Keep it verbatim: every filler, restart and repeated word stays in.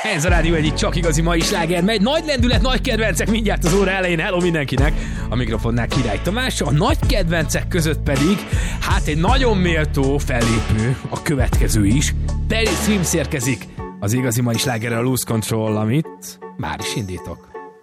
Ez a rádió egyik csak igazi mai sláger, megy nagy lendület, nagy kedvencek mindjárt az óra elején. Hello mindenkinek! A mikrofonnál Király Tamás, a nagy kedvencek között pedig hát egy nagyon méltó fellépő, a következő is. Terry Swims érkezik az igazi mai slágerrel, a Lose Control, amit már is indítok.